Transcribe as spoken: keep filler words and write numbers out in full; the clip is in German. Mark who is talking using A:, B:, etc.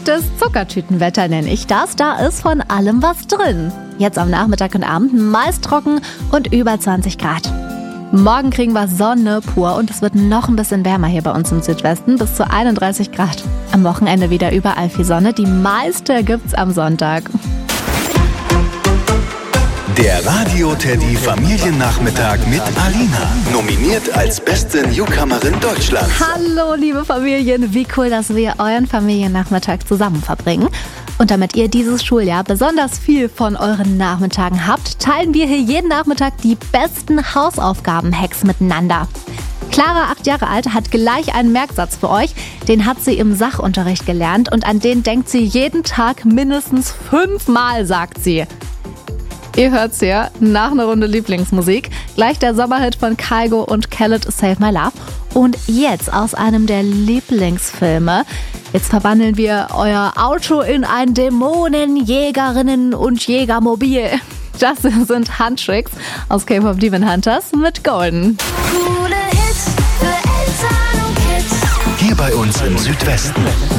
A: Gutes Zuckertütenwetter nenne ich das. Da ist von allem was drin. Jetzt am Nachmittag und Abend meist trocken und über zwanzig Grad. Morgen kriegen wir Sonne pur und es wird noch ein bisschen wärmer hier bei uns im Südwesten, bis zu einunddreißig Grad. Am Wochenende wieder überall viel Sonne, die meiste gibt's am Sonntag.
B: Der Radio-Teddy Familiennachmittag mit Alina. Nominiert als beste Newcomerin Deutschlands.
A: Hallo liebe Familien, wie cool, dass wir euren Familiennachmittag zusammen verbringen. Und damit ihr dieses Schuljahr besonders viel von euren Nachmittagen habt, teilen wir hier jeden Nachmittag die besten Hausaufgaben-Hacks miteinander. Clara, acht Jahre alt, hat gleich einen Merksatz für euch. Den hat sie im Sachunterricht gelernt und an den denkt sie jeden Tag mindestens fünfmal, sagt sie. Ihr hört's ja, nach einer Runde Lieblingsmusik. Gleich der Sommerhit von Kygo und Khaled, Save My Love. Und jetzt aus einem der Lieblingsfilme. Jetzt verwandeln wir euer Auto in ein Dämonenjägerinnen- und Jägermobil. Das sind Handtricks aus K-Pop Demon Hunters mit Golden.
C: Coole Hits für Eltern und Kids.
B: Hier bei uns im Südwesten.